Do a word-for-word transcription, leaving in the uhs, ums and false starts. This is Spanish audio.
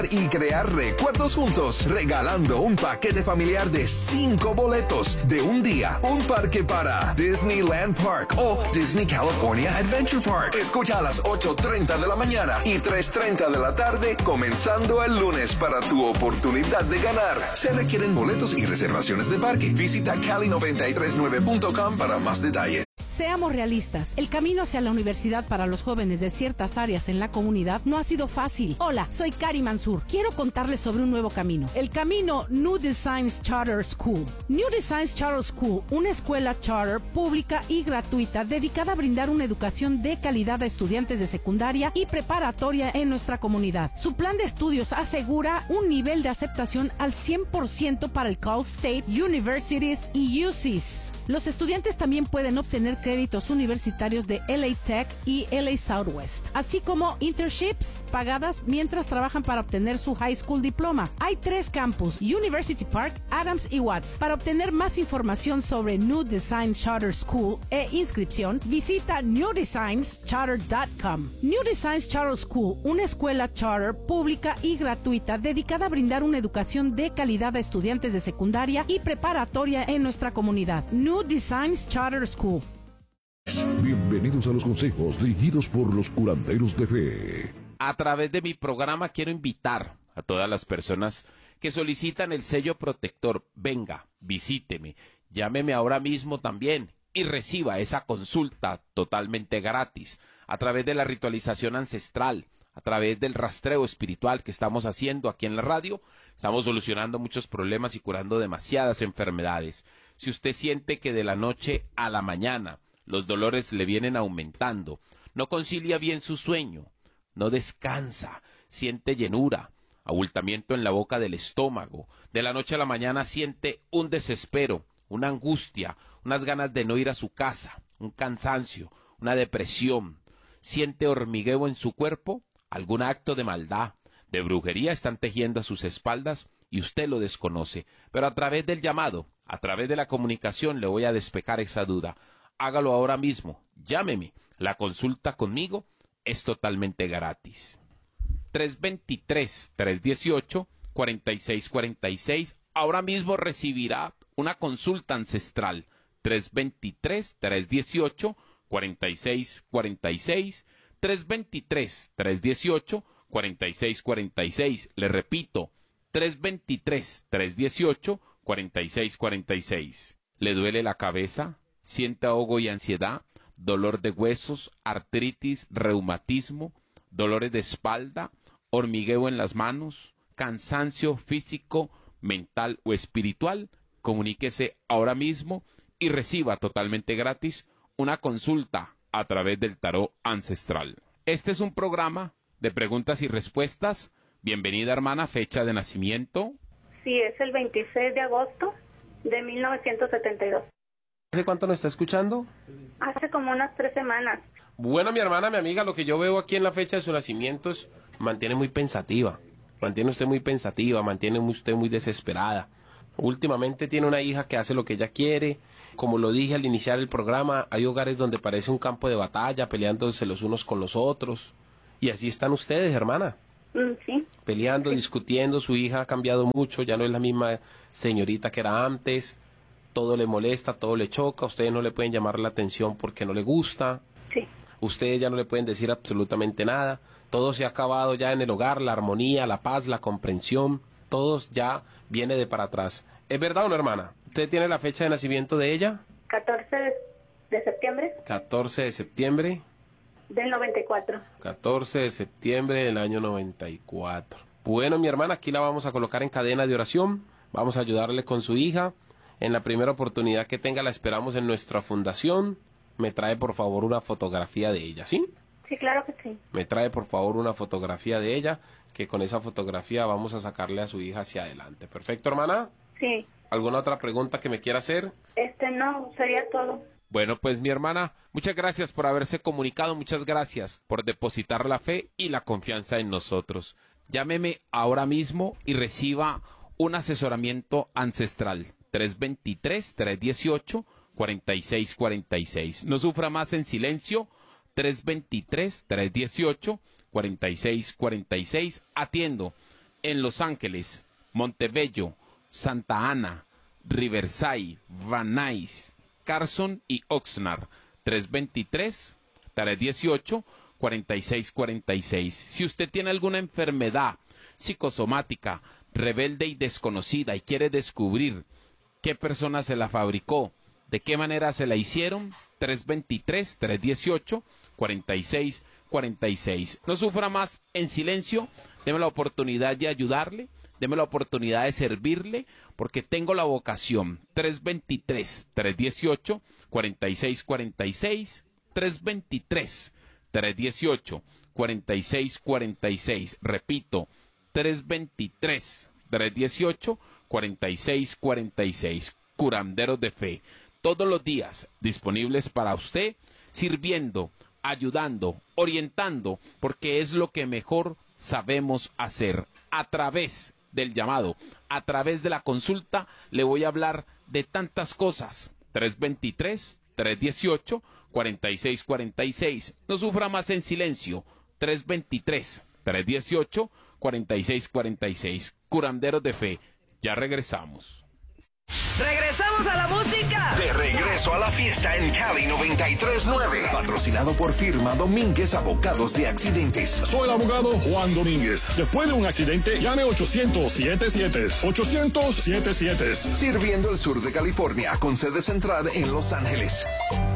y crear recuerdos juntos, regalando un paquete familiar de cinco boletos de un día, un parque para Disneyland Park o Disney California Adventure Park. Escucha a las ocho treinta de la mañana y tres treinta de la tarde, comenzando el lunes para tu oportunidad de ganar. Se requieren boletos y reservaciones de parque. Visita cali noventa y tres nueve punto com para más detalles. Seamos realistas, el camino hacia la universidad para los jóvenes de ciertas áreas en la comunidad no ha sido fácil. Hola, soy Kari Mansur. Quiero contarles sobre un nuevo camino, el camino New Designs Charter School. New Designs Charter School, una escuela charter pública y gratuita dedicada a brindar una educación de calidad a estudiantes de secundaria y preparatoria en nuestra comunidad. Su plan de estudios asegura un nivel de aceptación al cien por ciento para el Cal State, Universities y U C S. Los estudiantes también pueden obtener créditos universitarios de L A Tech y L A Southwest, así como internships pagadas mientras trabajan para obtener su high school diploma. Hay tres campus, University Park, Adams y Watts. Para obtener más información sobre New Design Charter School e inscripción, visita new designs charter punto com. New Designs Charter School, una escuela charter pública y gratuita dedicada a brindar una educación de calidad a estudiantes de secundaria y preparatoria en nuestra comunidad. New Designs Charter School. Bienvenidos a los consejos dirigidos por los curanderos de fe. A través de mi programa quiero invitar a todas las personas que solicitan el sello protector. Venga, visíteme, llámeme ahora mismo también y reciba esa consulta totalmente gratis a través de la ritualización ancestral, a través del rastreo espiritual que estamos haciendo aquí en la radio. Estamos solucionando muchos problemas y curando demasiadas enfermedades. Si usted siente que de la noche a la mañana los dolores le vienen aumentando, no concilia bien su sueño, no descansa, siente llenura, abultamiento en la boca del estómago, de la noche a la mañana siente un desespero, una angustia, unas ganas de no ir a su casa, un cansancio, una depresión, siente hormigueo en su cuerpo, algún acto de maldad, de brujería están tejiendo a sus espaldas y usted lo desconoce, pero a través del llamado, a través de la comunicación le voy a despejar esa duda. Hágalo ahora mismo, llámeme, la consulta conmigo es totalmente gratis. tres dos tres, tres uno ocho, cuatro seis cuatro seis, ahora mismo recibirá una consulta ancestral. tres dos tres, tres uno ocho, cuatro seis cuatro seis, tres dos tres, tres uno ocho, cuatro seis cuatro seis, le repito, tres dos tres, tres uno ocho, cuatro seis cuatro seis. ¿Le duele la cabeza? ¿Siente ahogo y ansiedad? ¿Dolor de huesos? ¿Artritis? ¿Reumatismo? ¿Dolores de espalda? ¿Hormigueo en las manos? ¿Cansancio físico, mental o espiritual? Comuníquese ahora mismo y reciba totalmente gratis una consulta a través del tarot ancestral. Este es un programa de preguntas y respuestas. Bienvenida, hermana. Fecha de nacimiento. Sí, es el veintiséis de agosto de mil novecientos setenta y dos. ¿Hace cuánto nos está escuchando? Hace como unas tres semanas. Bueno, mi hermana, mi amiga, lo que yo veo aquí en la fecha de su nacimiento es, mantiene muy pensativa. Mantiene usted muy pensativa, mantiene usted muy desesperada. Últimamente tiene una hija que hace lo que ella quiere. Como lo dije al iniciar el programa, hay hogares donde parece un campo de batalla, peleándose los unos con los otros. Y así están ustedes, hermana. Mm, sí. Peleando, sí. discutiendo, su hija ha cambiado mucho, ya no es la misma señorita que era antes. Todo le molesta, todo le choca, ustedes no le pueden llamar la atención porque no le gusta. Sí. Ustedes ya no le pueden decir absolutamente nada. Todo se ha acabado ya en el hogar, la armonía, la paz, la comprensión. Todo ya viene de para atrás. ¿Es verdad o no, hermana? ¿Usted tiene la fecha de nacimiento de ella? catorce de septiembre. catorce de septiembre. Del noventa y cuatro. catorce de septiembre del año noventa y cuatro. Bueno, mi hermana, aquí la vamos a colocar en cadena de oración. Vamos a ayudarle con su hija. En la primera oportunidad que tenga la esperamos en nuestra fundación. Me trae por favor una fotografía de ella, ¿sí? Sí, claro que sí. Me trae por favor una fotografía de ella, que con esa fotografía vamos a sacarle a su hija hacia adelante. ¿Perfecto, hermana? Sí. ¿Alguna otra pregunta que me quiera hacer? Este, no, sería todo. Bueno, pues mi hermana, muchas gracias por haberse comunicado, muchas gracias por depositar la fe y la confianza en nosotros. Llámeme ahora mismo y reciba un asesoramiento ancestral. tres dos tres, tres uno ocho, cuatro seis cuatro seis. No sufra más en silencio. tres dos tres, tres uno ocho, cuatro seis cuatro seis. Atiendo en Los Ángeles, Montebello, Santa Ana, Riverside, Van Nuys, Carson y Oxnard. tres dos tres, tres uno ocho, cuatro seis cuatro seis. Si usted tiene alguna enfermedad psicosomática, rebelde y desconocida y quiere descubrir qué persona se la fabricó, de qué manera se la hicieron, tres dos tres, tres uno ocho, cuatro seis cuatro seis. No sufra más en silencio, deme la oportunidad de ayudarle, deme la oportunidad de servirle, porque tengo la vocación. tres dos tres, tres uno ocho, cuatro seis cuatro seis, tres dos tres, tres uno ocho, cuatro seis cuatro seis. Repito, tres dos tres, tres uno ocho, cuatro seis cuatro seis. Curanderos de Fe. Todos los días disponibles para usted, sirviendo, ayudando, orientando, porque es lo que mejor sabemos hacer. A través del llamado, a través de la consulta, le voy a hablar de tantas cosas. tres dos tres, tres uno ocho, cuatro seis cuatro seis. No sufra más en silencio. tres dos tres, tres uno ocho, cuatro seis cuatro seis. Curanderos de Fe. Ya regresamos. ¡Regresamos a la música! De regreso a la fiesta en Cali noventa y tres nueve. Patrocinado por firma Domínguez Abogados de Accidentes. Soy el abogado Juan Domínguez. Después de un accidente, llame ochocientos siete siete. ochocientos siete siete. Sirviendo el sur de California con sede central en Los Ángeles.